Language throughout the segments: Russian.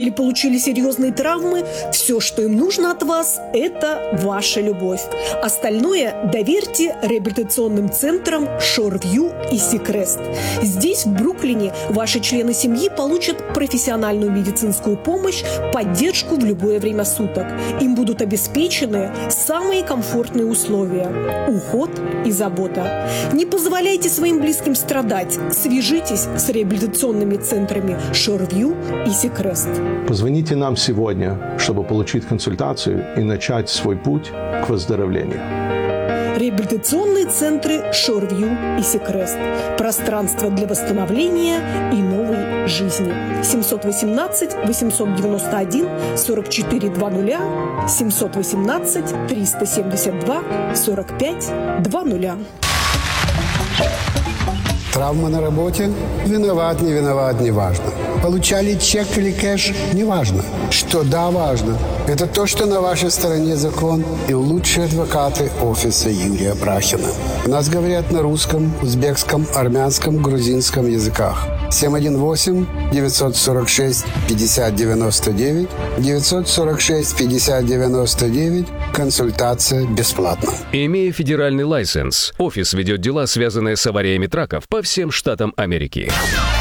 или получили серьезные травмы, все, что им нужно от вас, это ваша любовь. Остальное доверьте реабилитационным центрам Shoreview и Seacrest. Здесь, в Бруклине, ваши члены семьи получат профессиональную медицинскую помощь, поддержку в любое время суток. Им будут обеспечены самые комфортные условия, уход и забота. Не позволяйте своим близким страдать. Свяжитесь с реабилитационными центрами Shoreview и Seacrest. Позвоните нам сегодня, чтобы получить консультацию и начать свой путь к выздоровлению. Реабилитационные центры Shoreview и Seacrest. Пространство для восстановления и новой жизни. 718-891-4400, 718-372-45-00. Травма на работе? Виноват, не виноват, не важно. Получали чек или кэш? Не важно. Что да, важно. Это то, что на вашей стороне закон и лучшие адвокаты офиса Юрия Брахина. У нас говорят на русском, узбекском, армянском, грузинском языках. 718-946-5099, 946-5099. Консультация бесплатна. Имея федеральный лайсенс, офис ведет дела, связанные с авариями траков по всем штатам Америки.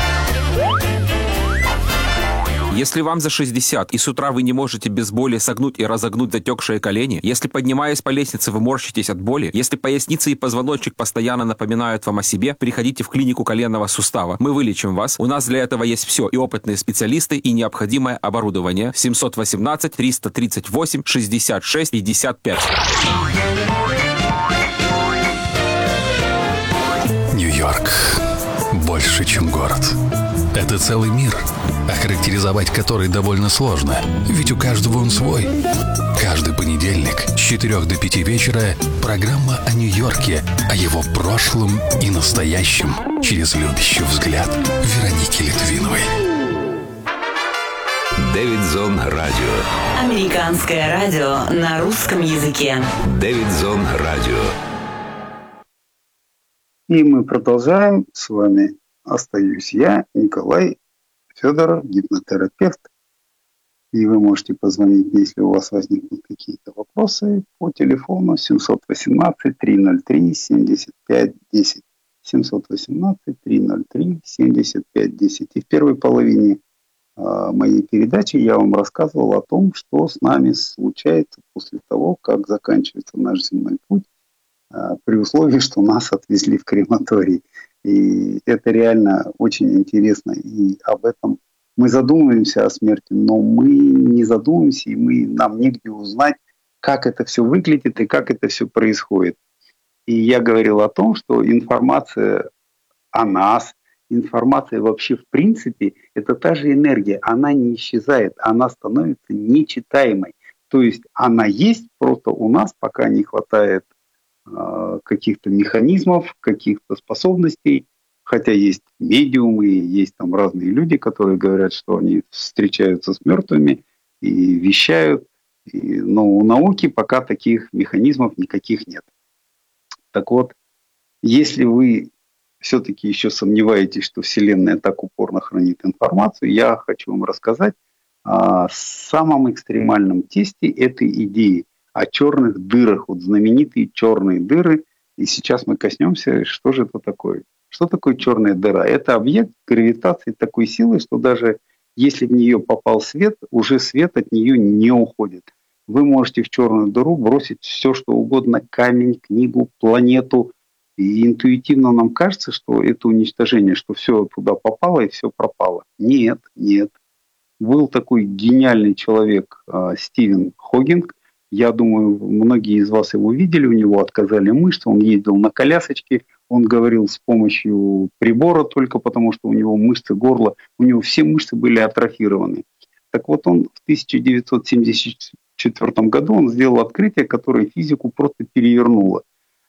Если вам за 60 и с утра вы не можете без боли согнуть и разогнуть затекшие колени, если, поднимаясь по лестнице, вы морщитесь от боли, если поясница и позвоночник постоянно напоминают вам о себе, приходите в клинику коленного сустава. Мы вылечим вас. У нас для этого есть все: и опытные специалисты, и необходимое оборудование. 718-338-66-55. Нью-Йорк. Больше, чем город. Это целый мир, охарактеризовать который довольно сложно, ведь у каждого он свой. Каждый понедельник с 4 до 5 вечера программа о Нью-Йорке, о его прошлом и настоящем через любящий взгляд Вероники Литвиновой. Дэвид Зон Радио. Американское радио на русском языке. Дэвид Зон Радио. И мы продолжаем. С вами остаюсь я, Николай Федоров, гипнотерапевт. И вы можете позвонить, если у вас возникнут какие-то вопросы, по телефону 718-303-7510. 718-303-7510. И в первой половине моей передачи я вам рассказывал о том, что с нами случается после того, как заканчивается наш земной путь, при условии, что нас отвезли в крематорий. И это реально очень интересно. И об этом мы задумываемся о смерти, но мы не задумываемся, и нам негде узнать, как это все выглядит и как это все происходит. И я говорил о том, что информация о нас, информация вообще в принципе, это та же энергия. Она не исчезает, она становится нечитаемой. То есть она есть, просто у нас пока не хватает каких-то механизмов, каких-то способностей, хотя есть медиумы, есть там разные люди, которые говорят, что они встречаются с мертвыми и вещают, но у науки пока таких механизмов никаких нет. Так вот, если вы все-таки еще сомневаетесь, что Вселенная так упорно хранит информацию, я хочу вам рассказать о самом экстремальном тесте этой идеи, о черных дырах, вот знаменитые черные дыры. И сейчас мы коснемся, что же это такое. Что такое черная дыра? Это объект гравитации такой силы, что даже если в нее попал свет, уже свет от нее не уходит. Вы можете в черную дыру бросить все, что угодно, камень, книгу, планету. И интуитивно нам кажется, что это уничтожение, что все туда попало и все пропало. Нет, нет. Был такой гениальный человек Стивен Хокинг. Я думаю, многие из вас его видели, у него отказали мышцы, он ездил на колясочке, он говорил с помощью прибора только потому, что у него мышцы горла, у него все мышцы были атрофированы. Так вот, он в 1974 году он сделал открытие, которое физику просто перевернуло.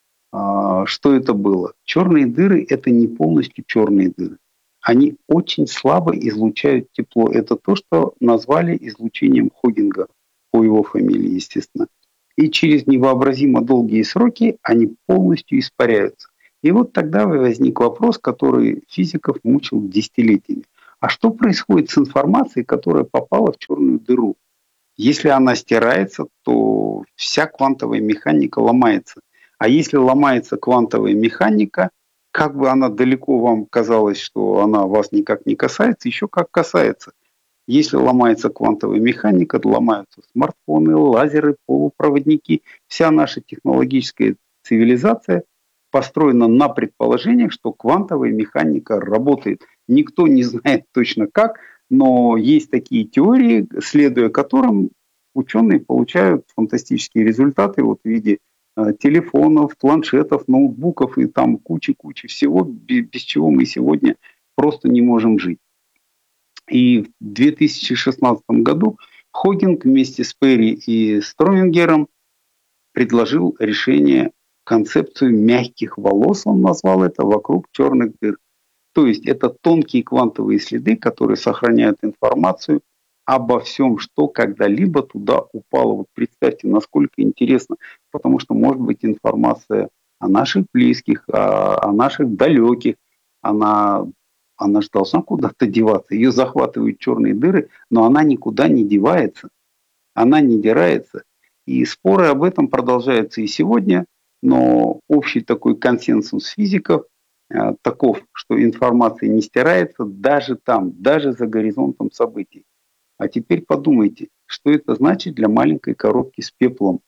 Что это было? Черные дыры – это не полностью черные дыры. Они очень слабо излучают тепло. Это то, что назвали излучением Хокинга. По его фамилии, естественно. И через невообразимо долгие сроки они полностью испаряются. И вот тогда возник вопрос, который физиков мучил десятилетиями. А что происходит с информацией, которая попала в черную дыру? Если она стирается, то вся квантовая механика ломается. А если ломается квантовая механика, как бы она далеко вам казалось, что она вас никак не касается, еще как касается. Если ломается квантовая механика, то ломаются смартфоны, лазеры, полупроводники. Вся наша технологическая цивилизация построена на предположениях, что квантовая механика работает. Никто не знает точно как, но есть такие теории, следуя которым ученые получают фантастические результаты вот в виде телефонов, планшетов, ноутбуков и там кучи всего, без чего мы сегодня просто не можем жить. И в 2016 году Хокинг вместе с Перри и Стромингером предложил решение, концепцию мягких волос, он назвал это, вокруг черных дыр. То есть это тонкие квантовые следы, которые сохраняют информацию обо всем, что когда-либо туда упало. Вот представьте, насколько интересно, потому что может быть информация о наших близких, о наших далеких, она же должна куда-то деваться. Ее захватывают черные дыры, но она никуда не девается. Она не дирается. И споры об этом продолжаются и сегодня, но общий такой консенсус физиков таков, что информация не стирается даже там, даже за горизонтом событий. А теперь подумайте, что это значит для маленькой коробки с пеплом,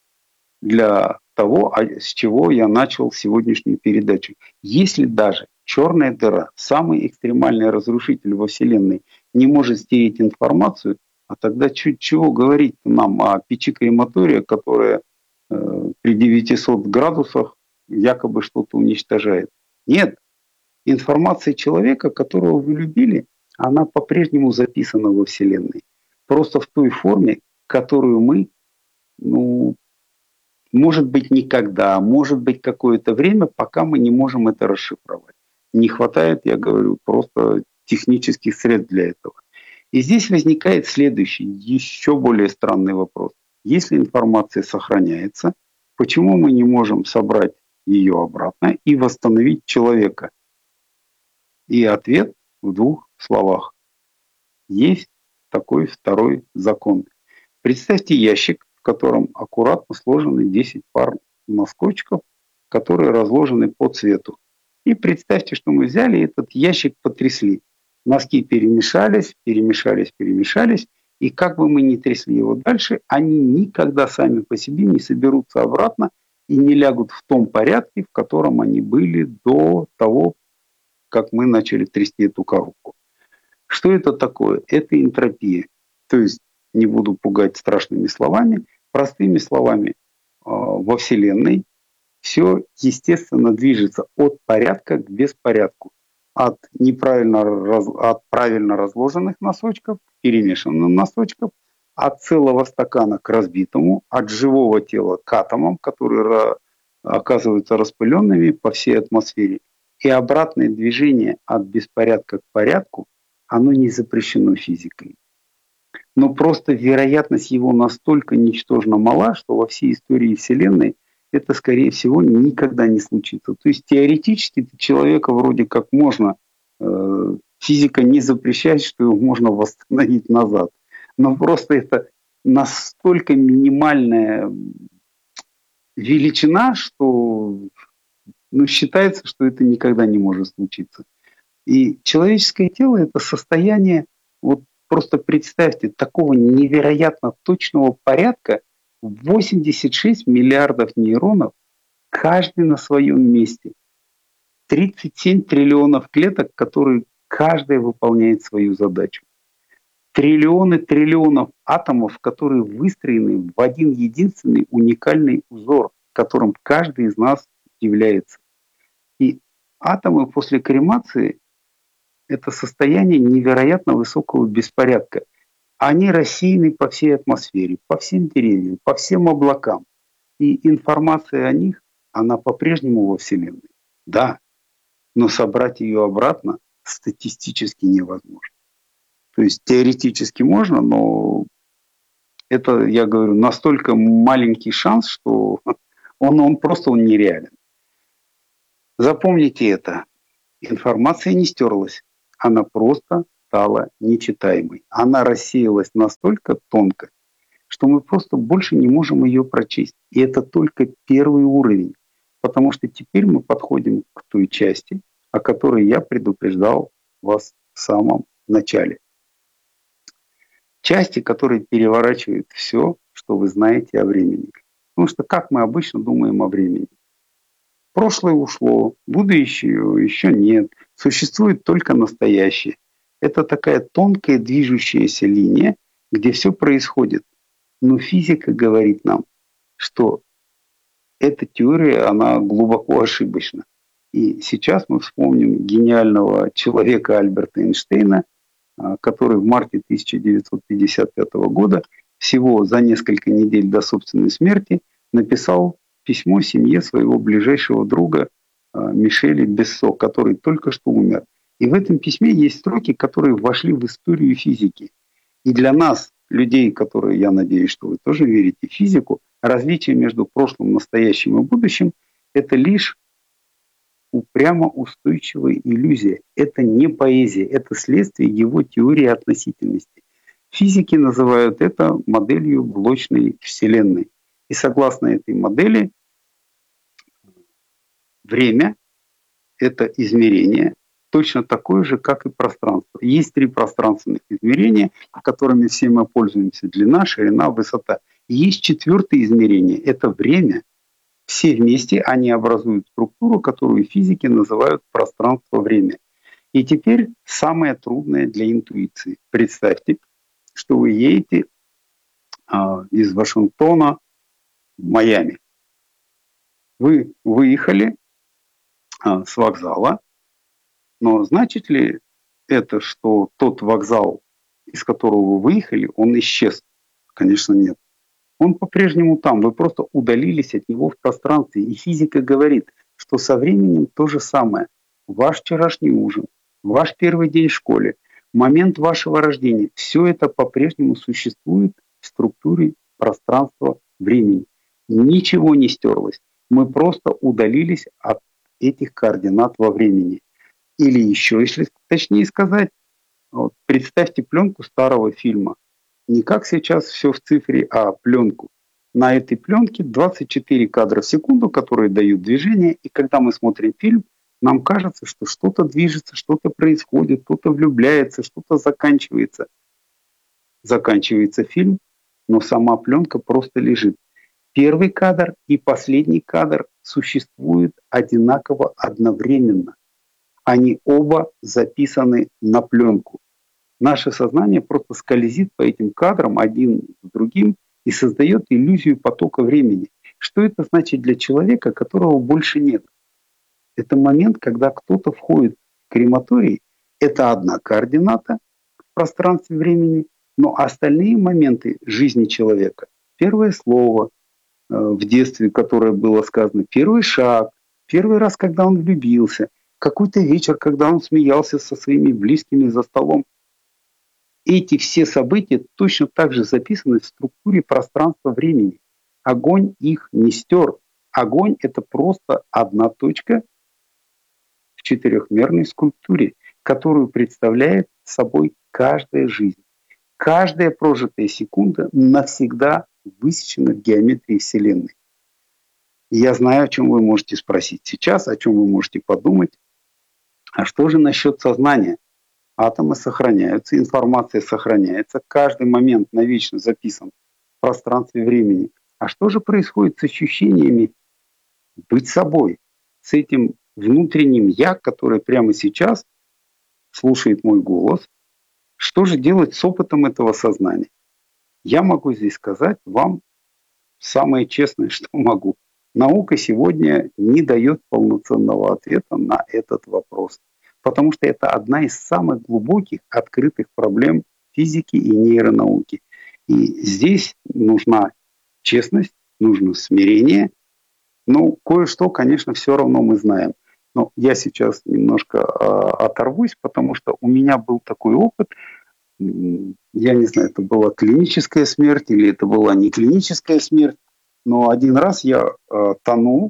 для того, с чего я начал сегодняшнюю передачу. Если даже черная дыра, самый экстремальный разрушитель во Вселенной, не может стереть информацию, а тогда чего говорить нам о печи крематория, которая при 900 градусах якобы что-то уничтожает? Нет, информация человека, которого вы любили, она по-прежнему записана во Вселенной. Просто в той форме, которую мы, может быть, никогда, может быть, какое-то время, пока мы не можем это расшифровать. Не хватает, я говорю, просто технических средств для этого. И здесь возникает следующий, еще более странный вопрос. Если информация сохраняется, почему мы не можем собрать ее обратно и восстановить человека? И ответ в двух словах. Есть такой второй закон. Представьте ящик, в котором аккуратно сложены 10 пар носкочков, которые разложены по цвету. И представьте, что мы взяли этот ящик, потрясли. Носки перемешались, и как бы мы ни трясли его дальше, они никогда сами по себе не соберутся обратно и не лягут в том порядке, в котором они были до того, как мы начали трясти эту коробку. Что это такое? Это энтропия. То есть, не буду пугать страшными словами, простыми словами, во Вселенной все естественно движется от порядка к беспорядку. От правильно разложенных носочков к перемешанным носочкам, от целого стакана к разбитому, от живого тела к атомам, которые оказываются распыленными по всей атмосфере. И обратное движение от беспорядка к порядку, оно не запрещено физикой. Но просто вероятность его настолько ничтожно мала, что во всей истории Вселенной это, скорее всего, никогда не случится. То есть теоретически человека вроде как можно, физика не запрещает, что его можно восстановить назад. Но просто это настолько минимальная величина, что считается, что это никогда не может случиться. И человеческое тело – это состояние, вот просто представьте, такого невероятно точного порядка, 86 миллиардов нейронов, каждый на своем месте. 37 триллионов клеток, которые каждая выполняет свою задачу. Триллионы триллионов атомов, которые выстроены в один единственный уникальный узор, которым каждый из нас является. И атомы после кремации – это состояние невероятно высокого беспорядка. Они рассеяны по всей атмосфере, по всем деревьям, по всем облакам. И информация о них, она по-прежнему во Вселенной. Да, но собрать ее обратно статистически невозможно. То есть теоретически можно, но это, я говорю, настолько маленький шанс, что он нереален. Запомните это. Информация не стерлась. Она просто стала нечитаемой. Она рассеялась настолько тонко, что мы просто больше не можем ее прочесть. И это только первый уровень, потому что теперь мы подходим к той части, о которой я предупреждал вас в самом начале. Части, которые переворачивают все, что вы знаете о времени. Потому что как мы обычно думаем о времени? Прошлое ушло, будущего еще нет, существует только настоящее. Это такая тонкая движущаяся линия, где все происходит. Но физика говорит нам, что эта теория, она глубоко ошибочна. И сейчас мы вспомним гениального человека Альберта Эйнштейна, который в марте 1955 года, всего за несколько недель до собственной смерти, написал письмо семье своего ближайшего друга Мишеля Бессо, который только что умер. И в этом письме есть строки, которые вошли в историю физики. И для нас, людей, которые, я надеюсь, что вы тоже верите в физику, различие между прошлым, настоящим и будущим – это лишь упрямо устойчивая иллюзия. Это не поэзия, это следствие его теории относительности. Физики называют это моделью блочной Вселенной. И согласно этой модели, время – это измерение, точно такое же, как и пространство. Есть 3 пространственных измерения, которыми все мы пользуемся: длина, ширина, высота. И есть 4-е измерение – это время. Все вместе они образуют структуру, которую физики называют пространство-время. И теперь самое трудное для интуиции. Представьте, что вы едете из Вашингтона в Майами. Вы выехали с вокзала, но значит ли это, что тот вокзал, из которого вы выехали, он исчез? Конечно, нет. Он по-прежнему там, вы просто удалились от него в пространстве. И физика говорит, что со временем то же самое. Ваш вчерашний ужин, ваш первый день в школе, момент вашего рождения, все это по-прежнему существует в структуре пространства-времени. Ничего не стерлось. Мы просто удалились от этих координат во времени. Или еще, если точнее сказать, вот, представьте пленку старого фильма. Не как сейчас все в цифре, а пленку. На этой пленке 24 кадра в секунду, которые дают движение. И когда мы смотрим фильм, нам кажется, что что-то движется, что-то происходит, кто-то влюбляется, что-то заканчивается. Заканчивается фильм, но сама пленка просто лежит. Первый кадр и последний кадр существуют одинаково одновременно. Они оба записаны на пленку. Наше сознание просто скользит по этим кадрам один с другим и создает иллюзию потока времени. Что это значит для человека, которого больше нет? Это момент, когда кто-то входит в крематорий. Это одна координата в пространстве времени, но остальные моменты жизни человека, первое слово в детстве, которое было сказано, первый шаг, первый раз, когда он влюбился, какой-то вечер, когда он смеялся со своими близкими за столом. Эти все события точно так же записаны в структуре пространства-времени. Огонь их не стер. Огонь – это просто одна точка в 4-мерной скульптуре, которую представляет собой каждая жизнь. Каждая прожитая секунда навсегда высечена в геометрии Вселенной. И я знаю, о чем вы можете спросить сейчас, о чем вы можете подумать. А что же насчет сознания? Атомы сохраняются, информация сохраняется, каждый момент навечно записан в пространстве времени. А что же происходит с ощущениями быть собой, с этим внутренним «я», которое прямо сейчас слушает мой голос? Что же делать с опытом этого сознания? Я могу здесь сказать вам самое честное, что могу. Наука сегодня не дает полноценного ответа на этот вопрос. Потому что это одна из самых глубоких открытых проблем физики и нейронауки. И здесь нужна честность, нужно смирение. Ну, кое-что, конечно, все равно мы знаем. Но я сейчас немножко оторвусь, потому что у меня был такой опыт. Я не знаю, это была клиническая смерть или это была не клиническая смерть. Но один раз я тонул,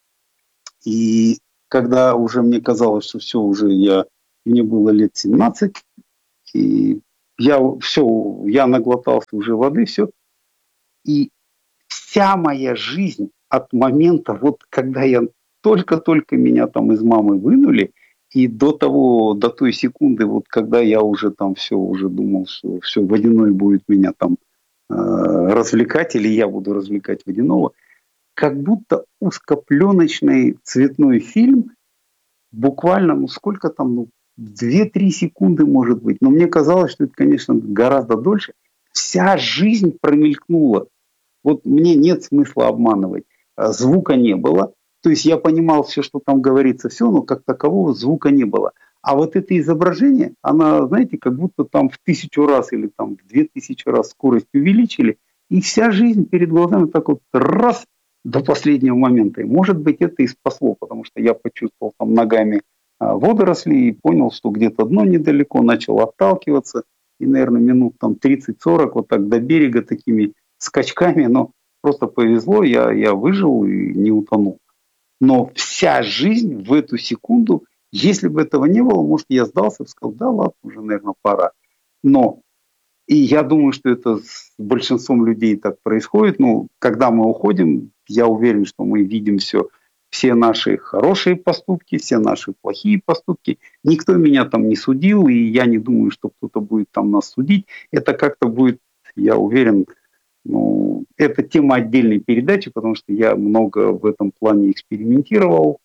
и когда уже мне казалось, что все, уже мне было лет 17, И я наглотался уже воды, все. И вся моя жизнь от момента, вот когда я только-только меня там из мамы вынули, и до той секунды, вот когда я уже там все, уже думал, что все, Водяной будет меня там развлекать, или я буду развлекать Водяного, как будто узкопленочный цветной фильм, буквально, сколько там, 2-3 секунды, может быть. Но мне казалось, что это, конечно, гораздо дольше. Вся жизнь промелькнула. Вот мне нет смысла обманывать. Звука не было. То есть я понимал все, что там говорится, все, но как такового звука не было. А вот это изображение, она, знаете, как будто там в 1000 раз или там в 2000 раз скорость увеличили, и вся жизнь перед глазами так вот раз до последнего момента. И, может быть, это и спасло, потому что я почувствовал там ногами водоросли и понял, что где-то дно недалеко, начал отталкиваться. И, наверное, минут там 30-40 вот так до берега такими скачками, но просто повезло, я выжил и не утонул. Но вся жизнь в эту секунду, если бы этого не было, может, я сдался и сказал, да ладно, уже, наверное, пора. Но, и я думаю, что это с большинством людей так происходит. Ну, когда мы уходим, я уверен, что мы видим все наши хорошие поступки, все наши плохие поступки. Никто меня там не судил, и я не думаю, что кто-то будет там нас судить. Это как-то будет, я уверен, это тема отдельной передачи, потому что я много в этом плане экспериментировал.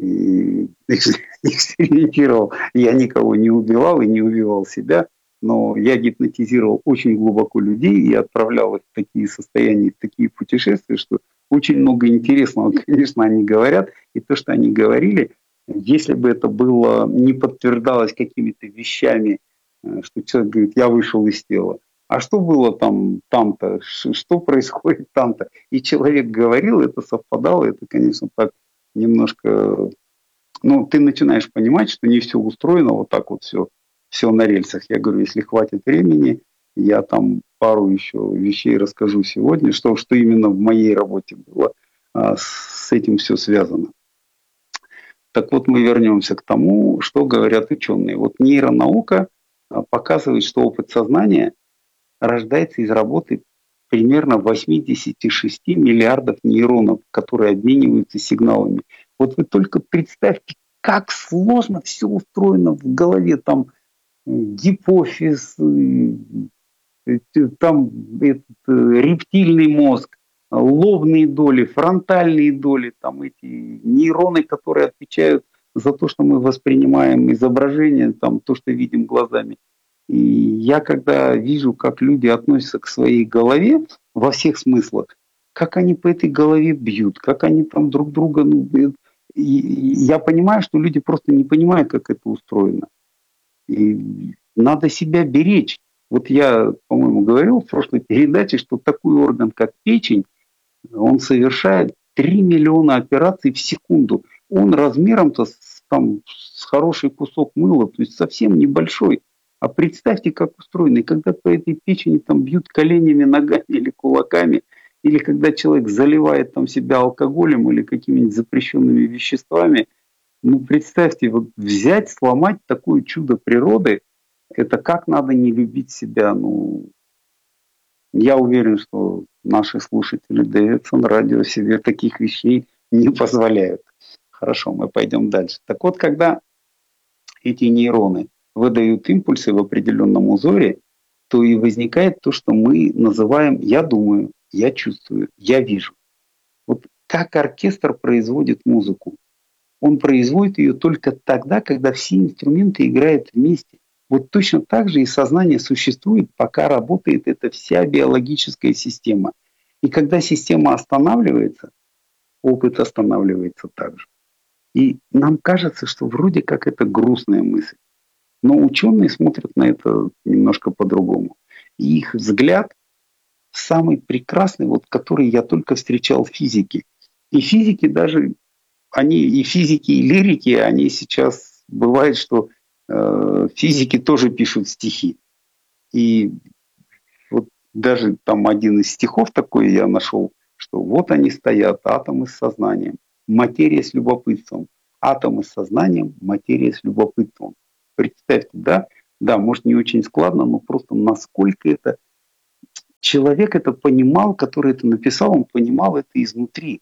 Я никого не убивал и не убивал себя, но я гипнотизировал очень глубоко людей и отправлял их в такие состояния, в такие путешествия, что очень много интересного, конечно, они говорят. И то, что они говорили, если бы это было, не подтверждалось какими-то вещами, что человек говорит, я вышел из тела, а что было там-то, что происходит там-то? И человек говорил, это совпадало, это, конечно, так немножко... ты начинаешь понимать, что не все устроено вот так вот все на рельсах. Я говорю, если хватит времени, я там пару еще вещей расскажу сегодня, что именно в моей работе было с этим все связано. Так вот, мы вернемся к тому, что говорят ученые. Вот нейронаука показывает, что опыт сознания рождается из работы примерно 86 миллиардов нейронов, которые обмениваются сигналами. Вот вы только представьте, как сложно все устроено в голове. Там гипофиз, там рептильный мозг, лобные доли, фронтальные доли, там эти нейроны, которые отвечают за то, что мы воспринимаем изображение, там то, что видим глазами. И я когда вижу, как люди относятся к своей голове во всех смыслах, как они по этой голове бьют, как они там друг друга... я понимаю, что люди просто не понимают, как это устроено. И надо себя беречь. Вот я, по-моему, говорил в прошлой передаче, что такой орган, как печень, он совершает 3 миллиона операций в секунду. Он размером-то с хороший кусок мыла, то есть совсем небольшой. А представьте, как устроено. И когда по этой печени там бьют коленями, ногами или кулаками, или когда человек заливает там себя алкоголем или какими-нибудь запрещенными веществами, представьте, вот взять, сломать такое чудо природы, это как надо не любить себя. Я уверен, что наши слушатели Дэвидсон радио себе таких вещей не позволяют. Хорошо, мы пойдем дальше. Так вот, когда эти нейроны выдают импульсы в определенном узоре, то и возникает то, что мы называем «я думаю», «я чувствую», «я вижу». Вот как оркестр производит музыку? Он производит ее только тогда, когда все инструменты играют вместе. Вот точно так же и сознание существует, пока работает эта вся биологическая система. И когда система останавливается, опыт останавливается также. И нам кажется, что вроде как это грустная мысль. Но ученые смотрят на это немножко по-другому. И их взгляд самый прекрасный, вот который я только встречал в физике. И физики даже, и физики, и лирики, они сейчас, бывает, что физики тоже пишут стихи. И вот даже там один из стихов такой я нашел, что вот они стоят, атомы с сознанием, материя с любопытством. Атомы с сознанием, материя с любопытством. Представьте, да? Да, может, не очень складно, но просто насколько это... Человек это понимал, который это написал, он понимал это изнутри.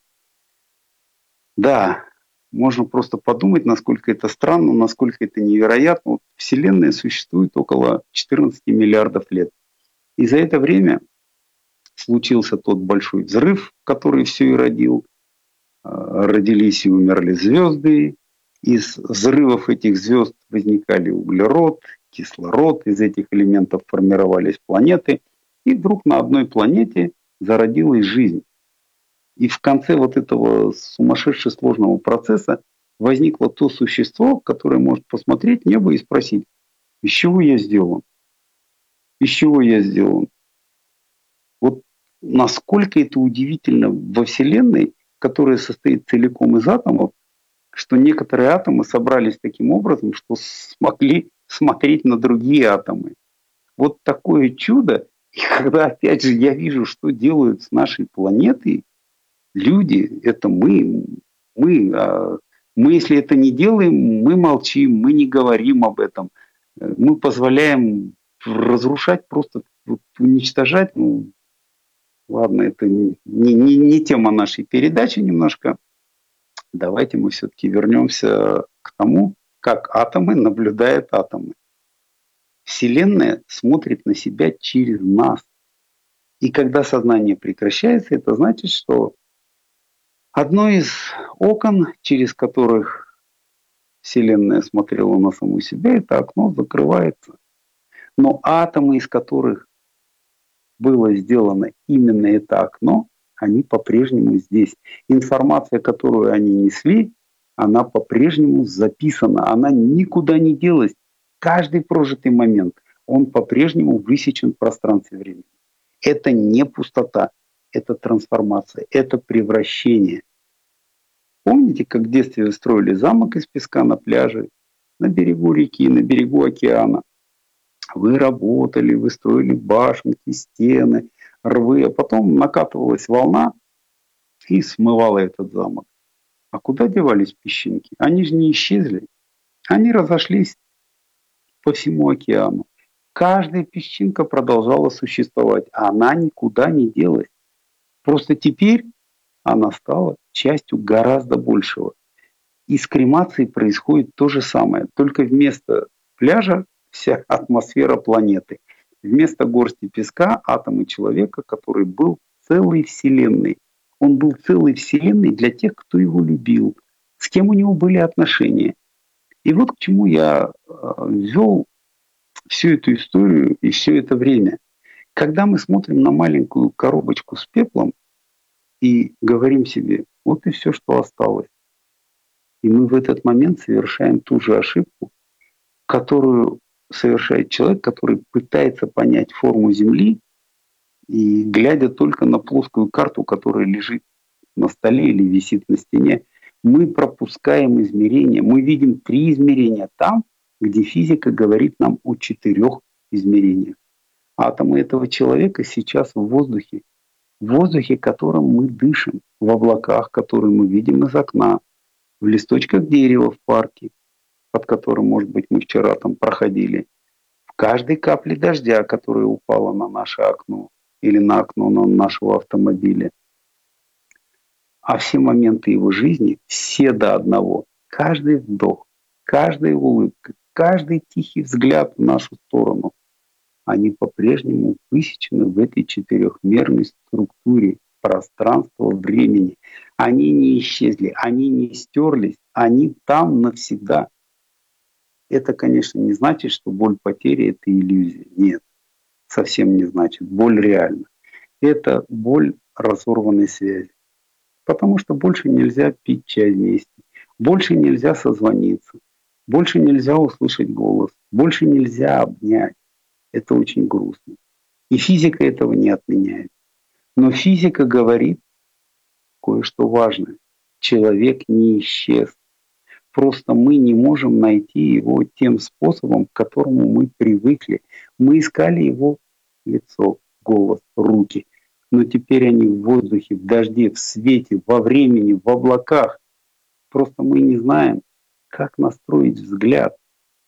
Да, можно просто подумать, насколько это странно, насколько это невероятно. Вот Вселенная существует около 14 миллиардов лет. И за это время случился тот большой взрыв, который все и родил. Родились и умерли звезды. Из взрывов этих звезд возникали углерод, кислород. Из этих элементов формировались планеты. И вдруг на одной планете зародилась жизнь. И в конце вот этого сумасшедше сложного процесса возникло то существо, которое может посмотреть небо и спросить, из чего я сделан? Из чего я сделан? Вот насколько это удивительно во Вселенной, которая состоит целиком из атомов, что некоторые атомы собрались таким образом, что смогли смотреть на другие атомы. Вот такое чудо. И когда, опять же, я вижу, что делают с нашей планетой, люди, это мы, если это не делаем, мы молчим, мы не говорим об этом, мы позволяем разрушать, просто уничтожать. Ну, ладно, это не тема нашей передачи немножко. Давайте мы все-таки вернемся к тому, как атомы наблюдают атомы. Вселенная смотрит на себя через нас. И когда сознание прекращается, это значит, что одно из окон, через которых Вселенная смотрела на саму себя, это окно закрывается. Но атомы, из которых было сделано именно это окно, они по-прежнему здесь. Информация, которую они несли, она по-прежнему записана, она никуда не делась. Каждый прожитый момент, он по-прежнему высечен в пространстве времени. Это не пустота, это трансформация, это превращение. Помните, как в детстве вы строили замок из песка на пляже, на берегу реки, на берегу океана? Вы работали, вы строили башенки, стены, рвы, а потом накатывалась волна и смывала этот замок. А куда девались песчинки? Они же не исчезли. Они разошлись по всему океану. Каждая песчинка продолжала существовать, а она никуда не делась. Просто теперь она стала частью гораздо большего. И с кремацией происходит то же самое. Только вместо пляжа вся атмосфера планеты. Вместо горсти песка атомы человека, который был целой Вселенной. Он был целой Вселенной для тех, кто его любил, с кем у него были отношения. И вот к чему я вел всю эту историю и все это время. Когда мы смотрим на маленькую коробочку с пеплом и говорим себе, вот и все, что осталось. И мы в этот момент совершаем ту же ошибку, которую совершает человек, который пытается понять форму Земли и, глядя только на плоскую карту, которая лежит на столе или висит на стене, мы пропускаем измерения. Мы видим 3 измерения там, где физика говорит нам о 4 измерениях. Атомы этого человека сейчас в воздухе, которым мы дышим, в облаках, которые мы видим из окна, в листочках дерева в парке, под которым, может быть, мы вчера там проходили, в каждой капле дождя, которая упала на наше окно или на окно нашего автомобиля. А все моменты его жизни, все до одного, каждый вдох, каждая улыбка, каждый тихий взгляд в нашу сторону, они по-прежнему высечены в этой 4-мерной структуре пространства, времени. Они не исчезли, они не стерлись, они там навсегда. Это, конечно, не значит, что боль потери – это иллюзия. Нет, совсем не значит. Боль реальна. Это боль разорванной связи. Потому что больше нельзя пить чай вместе, больше нельзя созвониться, больше нельзя услышать голос, больше нельзя обнять. Это очень грустно. И физика этого не отменяет. Но физика говорит кое-что важное. Человек не исчез. Просто мы не можем найти его тем способом, к которому мы привыкли. Мы искали его лицо, голос, руки. Но теперь они в воздухе, в дожде, в свете, во времени, в облаках. Просто мы не знаем, как настроить взгляд.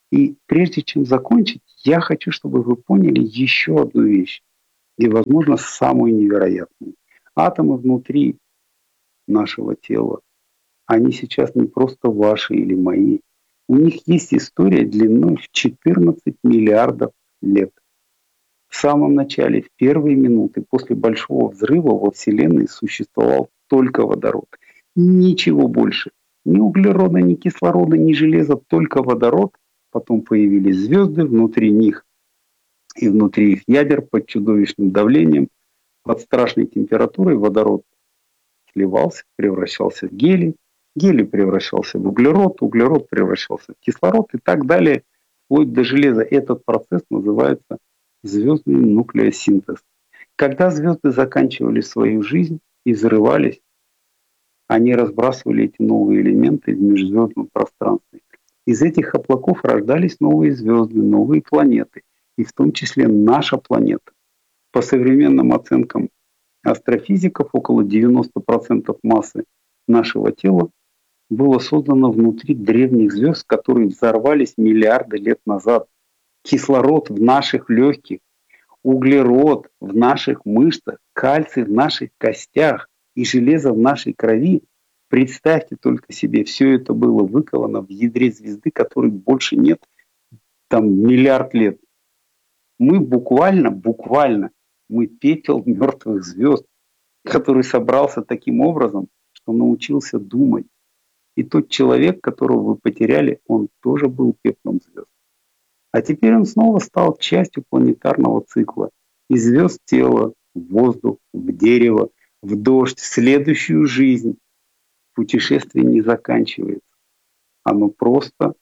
И прежде чем закончить, я хочу, чтобы вы поняли еще одну вещь, и, возможно, самую невероятную. Атомы внутри нашего тела, они сейчас не просто ваши или мои. У них есть история длиной в 14 миллиардов лет. В самом начале, в первые минуты после Большого взрыва во Вселенной существовал только водород. Ничего больше. Ни углерода, ни кислорода, ни железа, только водород. Потом появились звезды, внутри них и внутри их ядер под чудовищным давлением, под страшной температурой водород сливался, превращался в гелий, гелий превращался в углерод, углерод превращался в кислород и так далее, вплоть до железа. Этот процесс называется звездный нуклеосинтез. Когда звезды заканчивали свою жизнь и взрывались, они разбрасывали эти новые элементы в межзвездном пространстве. Из этих облаков рождались новые звезды, новые планеты, и в том числе наша планета. По современным оценкам астрофизиков, около 90% массы нашего тела было создано внутри древних звезд, которые взорвались миллиарды лет назад. Кислород в наших легких, углерод в наших мышцах, кальций в наших костях и железо в нашей крови. Представьте только себе, все это было выковано в ядре звезды, которой больше нет там миллиард лет. Мы буквально, мы пепел мертвых звезд, который собрался таким образом, что научился думать. И тот человек, которого вы потеряли, он тоже был пеплом звезд. А теперь он снова стал частью планетарного цикла. Из звезд тела, в воздух, в дерево, в дождь, в следующую жизнь. Путешествие не заканчивается. Оно просто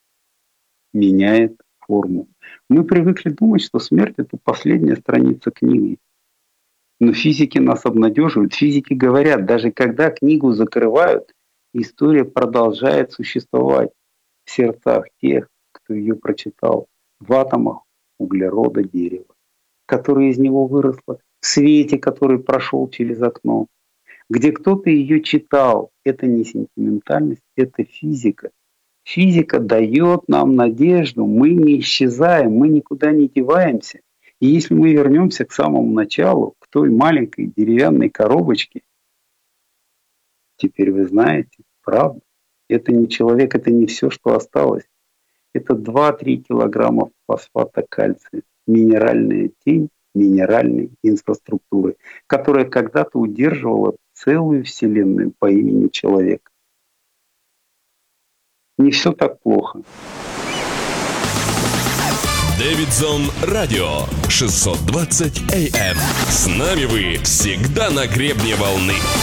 меняет форму. Мы привыкли думать, что смерть — это последняя страница книги. Но физики нас обнадеживают. Физики говорят, даже когда книгу закрывают, история продолжает существовать в сердцах тех, кто ее прочитал, в атомах углерода дерева, которое из него выросло, в свете, который прошел через окно, где кто-то ее читал. Это не сентиментальность, это физика. Физика дает нам надежду, мы не исчезаем, мы никуда не деваемся. И если мы вернемся к самому началу, к той маленькой деревянной коробочке, теперь вы знаете, правда, это не человек, это не все, что осталось. Это 2-3 килограмма фосфата кальция, минеральная тень минеральной инфраструктуры, которая когда-то удерживала целую вселенную по имени человек. Не все так плохо. Дэвидсон Радио 620 AM. С нами вы всегда на гребне волны.